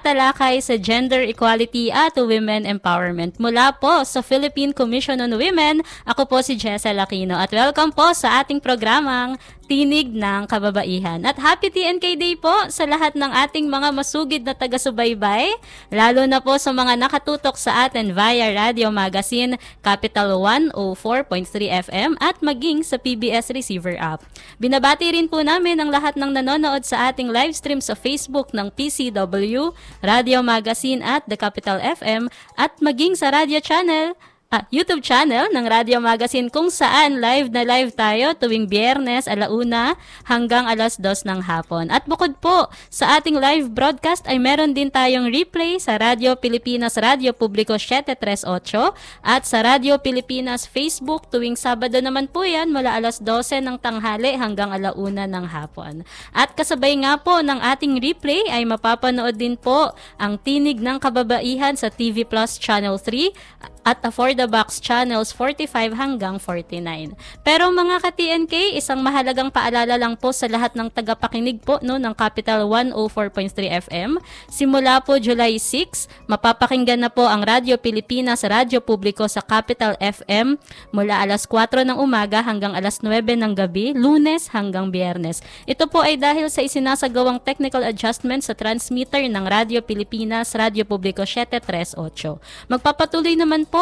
tumatalakay sa gender equality at women empowerment. Mula po sa Philippine Commission on Women, ako po si Jessel Aquino at welcome po sa ating programang Tinig ng Kababaihan. At happy TNK Day po sa lahat ng ating mga masugid na taga-subaybay, lalo na po sa mga nakatutok sa atin via Radio Magazine, Capital 104.3 FM at maging sa PBS Receiver app. Binabati rin po namin ang lahat ng nanonood sa ating live stream sa Facebook ng PCW, Radio Magazine at The Capital FM at maging sa radio channel YouTube channel ng Radio Magazine kung saan live na live tayo tuwing Biyernes 1:00 hanggang 2:00 ng hapon. At bukod po sa ating live broadcast ay meron din tayong replay sa Radio Pilipinas Radio Publiko 738 at sa Radio Pilipinas Facebook tuwing Sabado naman po yan mula 12:00 ng tanghali hanggang 1:00 ng hapon. At kasabay nga po ng ating replay ay mapapanood din po ang Tinig ng Kababaihan sa TV Plus Channel 3 at For the Box Channels 45 hanggang 49. Pero mga ka-TNK, isang mahalagang paalala lang po sa lahat ng tagapakinig po ng Capital 104.3 FM. Simula po July 6, mapapakinggan na po ang Radio Pilipinas Radio Publiko sa Capital FM mula 4:00 ng umaga hanggang 9:00 ng gabi, Lunes hanggang Biyernes. Ito po ay dahil sa isinasagawang technical adjustment sa transmitter ng Radio Pilipinas Radio Publiko 738. Magpapatuloy naman po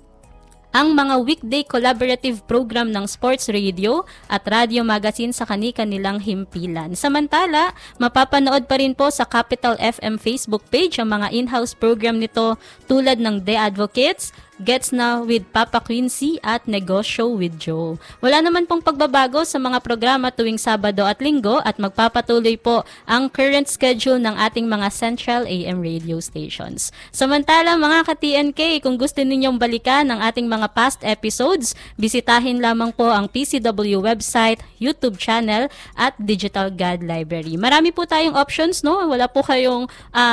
ang mga weekday collaborative program ng Sports Radio at Radio Magazine sa kani-kanilang himpilan. Samantala, mapapanood pa rin po sa Capital FM Facebook page ang mga in-house program nito tulad ng The Advocates, Gets Na with Papa Quincy at Negosyo with Joe. Wala naman pong pagbabago sa mga programa tuwing Sabado at Linggo at magpapatuloy po ang current schedule ng ating mga Central AM radio stations. Samantala mga ka-TNK, kung gusto ninyong balikan ang ating mga past episodes, bisitahin lamang po ang PCW website, YouTube channel at Digital God Library. Marami po tayong options, no? Wala po kayong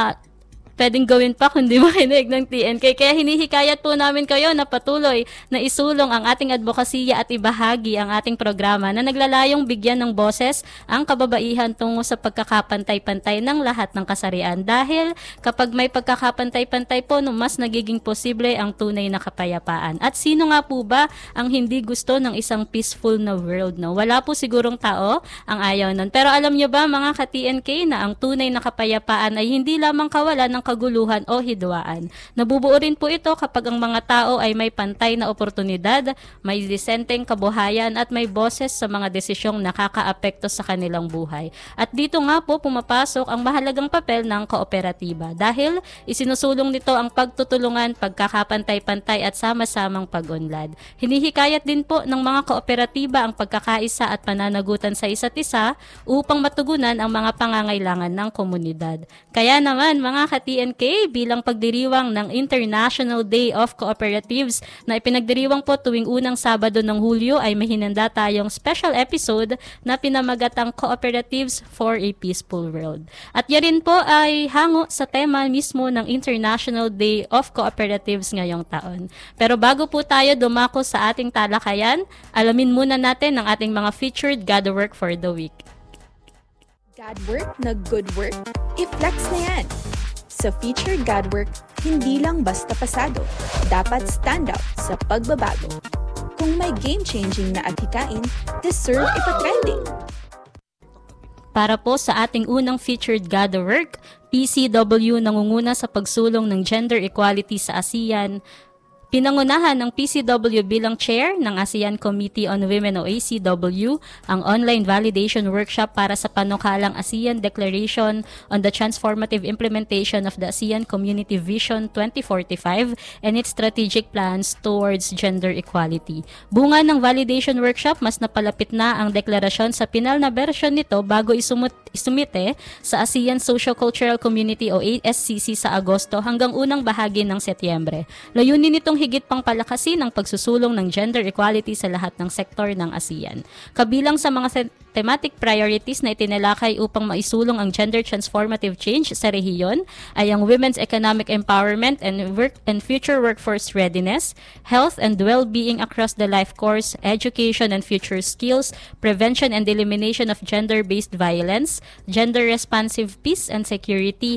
pwedeng gawin pa kundi makinig ng TNK. Kaya hinihikayat po namin kayo na patuloy na isulong ang ating advokasya at ibahagi ang ating programa na naglalayong bigyan ng boses ang kababaihan tungo sa pagkakapantay-pantay ng lahat ng kasarian. Dahil kapag may pagkakapantay-pantay po, mas nagiging posible ang tunay na kapayapaan. At sino nga po ba ang hindi gusto ng isang peaceful na world? No? Wala po sigurong tao ang ayaw nun. Pero alam nyo ba mga ka-TNK na ang tunay na kapayapaan ay hindi lamang kawalan ng kaguluhan o hidwaan. Nabubuo rin po ito kapag ang mga tao ay may pantay na oportunidad, may disenteng kabuhayan at may boses sa mga desisyong nakakaapekto sa kanilang buhay. At dito nga po pumapasok ang mahalagang papel ng kooperatiba dahil isinusulong nito ang pagtutulungan, pagkakapantay-pantay at sama-samang pag-unlad. Hinihikayat din po ng mga kooperatiba ang pagkakaisa at pananagutan sa isa't isa upang matugunan ang mga pangangailangan ng komunidad. Kaya naman mga TNK, bilang pagdiriwang ng International Day of Cooperatives na ipinagdiriwang po tuwing unang Sabado ng Hulyo ay may hinanda tayong special episode na pinamagatang Cooperatives for a Peaceful World. At yan rin po ay hango sa tema mismo ng International Day of Cooperatives ngayong taon. Pero bago po tayo dumako sa ating talakayan, alamin muna natin ang ating mga featured God Work for the Week. God Work na good work? I-flex na yan! Sa featured God Work, hindi lang basta pasado, dapat stand out sa pagbabago. Kung may game-changing na adhikain, deserve ipatrending. Para po sa ating unang featured God Work, PCW nangunguna sa pagsulong ng gender equality sa ASEAN. Pinangunahan ng PCW bilang chair ng ASEAN Committee on Women o ACW ang online validation workshop para sa panukalang ASEAN Declaration on the Transformative Implementation of the ASEAN Community Vision 2045 and its strategic plans towards gender equality. Bunga ng validation workshop, mas napalapit na ang deklarasyon sa pinal na version nito bago isumite sa ASEAN Socio-Cultural Community o ASCC sa Agosto hanggang unang bahagi ng Setyembre. Layunin nitong higit pang palakasin ang pagsusulong ng gender equality sa lahat ng sektor ng ASEAN. Kabilang sa mga thematic priorities na itinalakay upang maisulong ang gender transformative change sa rehiyon ay ang women's economic empowerment and future workforce readiness, health and well-being across the life course, education and future skills, prevention and elimination of gender-based violence, gender-responsive peace and security,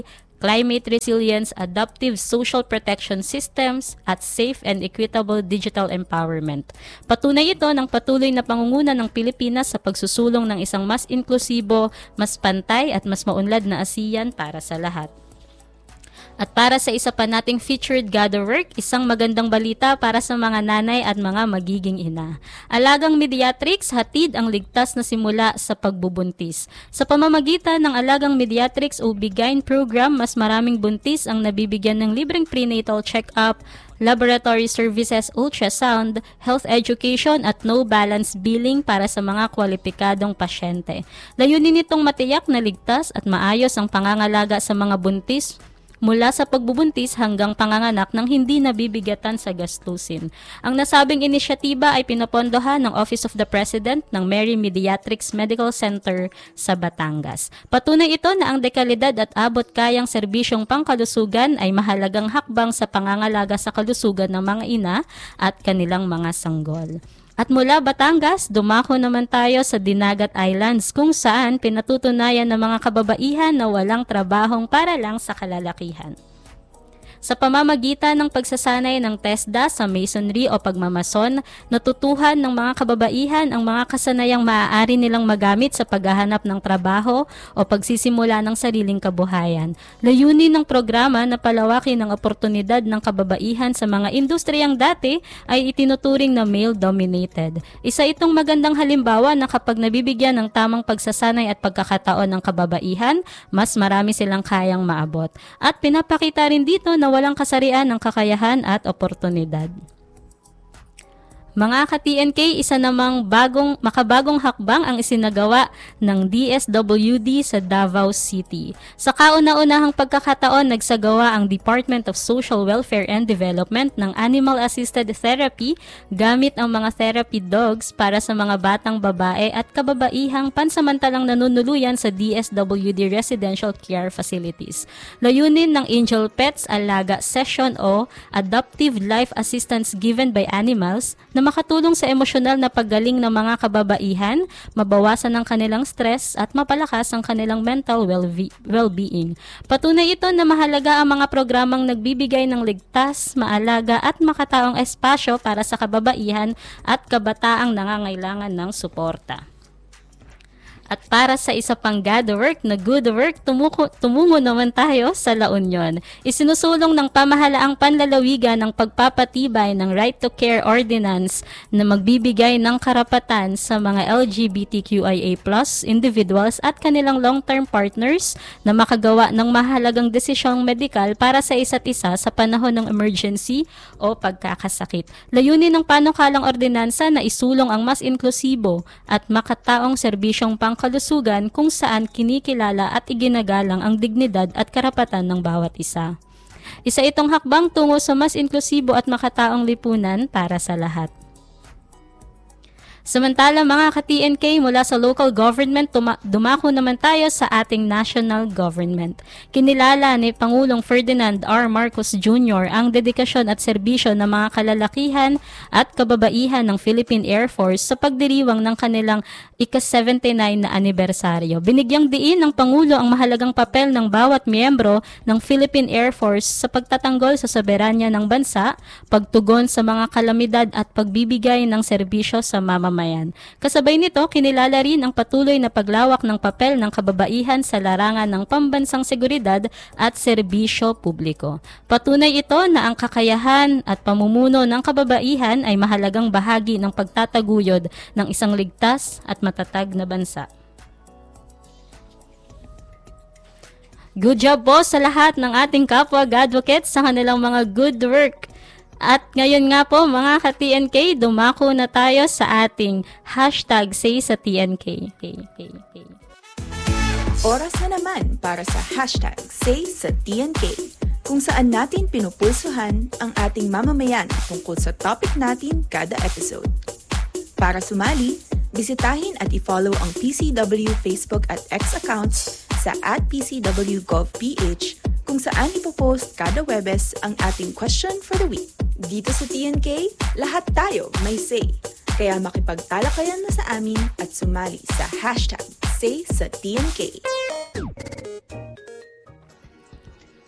climate resilience, adaptive social protection systems, at safe and equitable digital empowerment. Patunay ito ng patuloy na pangunguna ng Pilipinas sa pagsusulong ng isang mas inklusibo, mas pantay at mas maunlad na ASEAN para sa lahat. At para sa isa pa nating featured gather work, isang magandang balita para sa mga nanay at mga magiging ina. Alagang Mediatrix, hatid ang ligtas na simula sa pagbubuntis. Sa pamamagitan ng Alagang Mediatrix o Bigain program, mas maraming buntis ang nabibigyan ng libreng prenatal check-up, laboratory services, ultrasound, health education at no balance billing para sa mga kwalipikadong pasyente. Layunin nitong matiyak na ligtas at maayos ang pangangalaga sa mga buntis mula sa pagbubuntis hanggang panganganak ng hindi nabibigatan sa gastusin. Ang nasabing inisyatiba ay pinapondohan ng Office of the President ng Mary Mediatrix Medical Center sa Batangas. Patunay ito na ang dekalidad at abot kayang serbisyong pangkalusugan ay mahalagang hakbang sa pangangalaga sa kalusugan ng mga ina at kanilang mga sanggol. At mula Batangas, dumako naman tayo sa Dinagat Islands kung saan pinatutunayan ng mga kababaihan na walang trabahong para lang sa kalalakihan. Sa pamamagitan ng pagsasanay ng TESDA sa masonry o pagmamason, natutuhan ng mga kababaihan ang mga kasanayang maaari nilang magamit sa paghahanap ng trabaho o pagsisimula ng sariling kabuhayan. Layunin ng programa na palawakin ang oportunidad ng kababaihan sa mga industriyang dati ay itinuturing na male-dominated. Isa itong magandang halimbawa na kapag nabibigyan ng tamang pagsasanay at pagkakataon ng kababaihan, mas marami silang kayang maabot. At pinapakita rin dito na walang kasarian ng kakayahan at oportunidad. Mga ka-TNK, isa namang makabagong hakbang ang isinagawa ng DSWD sa Davao City. Sa kauna-unahang pagkakataon, nagsagawa ang Department of Social Welfare and Development ng Animal-Assisted Therapy gamit ang mga therapy dogs para sa mga batang babae at kababaihang pansamantalang nanunuluyan sa DSWD Residential Care Facilities. Layunin ng Angel Pets Alaga Session o Adoptive Life Assistance Given by Animals na makatulong sa emosyonal na paggaling ng mga kababaihan, mabawasan ang kanilang stress at mapalakas ang kanilang mental well-being. Patunay ito na mahalaga ang mga programang nagbibigay ng ligtas, maalaga at makataong espasyo para sa kababaihan at kabataang nangangailangan ng suporta. At para sa isa pang gather work na good work, tumungo naman tayo sa La Union. Isinusulong ng pamahalaang panlalawigan ng pagpapatibay ng Right to Care Ordinance na magbibigay ng karapatan sa mga LGBTQIA+ individuals at kanilang long-term partners na makagawa ng mahalagang desisyong medikal para sa isa't isa sa panahon ng emergency o pagkakasakit. Layunin ng panukalang ordinansa na isulong ang mas inklusibo at makataong serbisyong pangkalusugan kung saan kinikilala at iginagalang ang dignidad at karapatan ng bawat isa. Isa itong hakbang tungo sa mas inklusibo at makataong lipunan para sa lahat. Samantala mga ka-TNK, mula sa local government, dumako naman tayo sa ating national government. Kinilala ni Pangulong Ferdinand R. Marcos Jr. ang dedikasyon at serbisyo ng mga kalalakihan at kababaihan ng Philippine Air Force sa pagdiriwang ng kanilang ika-79 na anibersaryo. Binigyang diin ng Pangulo ang mahalagang papel ng bawat miyembro ng Philippine Air Force sa pagtatanggol sa soberanya ng bansa, pagtugon sa mga kalamidad at pagbibigay ng serbisyo sa mamamayan. Kasabay nito, kinilala rin ang patuloy na paglawak ng papel ng kababaihan sa larangan ng pambansang seguridad at serbisyo publiko. Patunay ito na ang kakayahan at pamumuno ng kababaihan ay mahalagang bahagi ng pagtataguyod ng isang ligtas at matatag na bansa. Good job po sa lahat ng ating kapwa advocates sa kanilang mga good work. At ngayon nga po mga ka-TNK, dumako na tayo sa ating #SaySaTNK. Oras na naman para sa #SaySaTNK, kung saan natin pinupulsuhan ang ating mamamayan tungkol sa topic natin kada episode. Para sumali, bisitahin at i-follow ang PCW Facebook at X accounts sa @PCWGovPH kung saan ipopost kada Webes ang ating question for the week. Dito sa TNK, lahat tayo may say. Kaya makipagtalakayan na sa amin at sumali sa #SaySaTNK.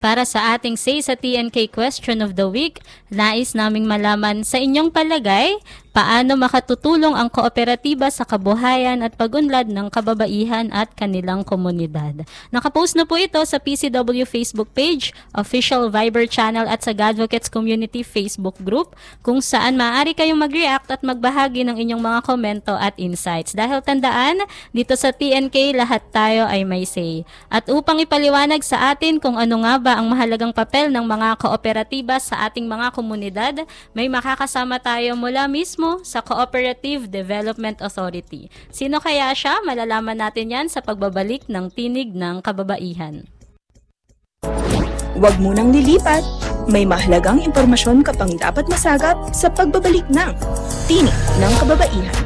Para sa ating Say sa TNK Question of the Week, nais naming malaman sa inyong palagay, paano makatutulong ang kooperatiba sa kabuhayan at pag-unlad ng kababaihan at kanilang komunidad. Nakapost na po ito sa PCW Facebook page, official Viber channel at sa Godvocates Community Facebook group, kung saan maaari kayong mag-react at magbahagi ng inyong mga komento at insights. Dahil tandaan, dito sa TNK lahat tayo ay may say. At upang ipaliwanag sa atin kung ano nga ba ang mahalagang papel ng mga kooperatiba sa ating mga komunidad, may makakasama tayo mula mismo sa Cooperative Development Authority. Sino kaya siya? Malalaman natin yan sa pagbabalik ng Tinig ng Kababaihan. Huwag munang lilipat. May mahalagang impormasyon ka pang dapat masagap sa pagbabalik ng Tinig ng Kababaihan.